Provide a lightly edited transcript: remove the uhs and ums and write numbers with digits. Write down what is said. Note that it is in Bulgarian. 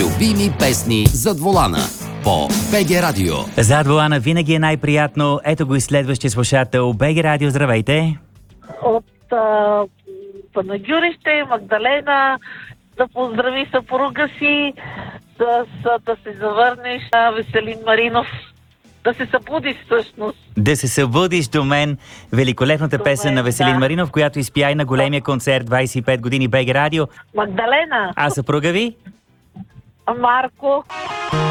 Любими песни зад волана по БГ Радио. Зад волана винаги е най-приятно. Ето го и следващия слушател. БГ Радио, здравейте! От Панагюрище, Магдалена, да поздрави съпруга си, да се завърнеш на Веселин Маринов, да се събудиш всъщност. Да се събудиш до мен. Великолепната песен на Веселин Маринов, която изпя и на големия концерт 25 години БГ Радио. Магдалена. А съпруга ви? Марко.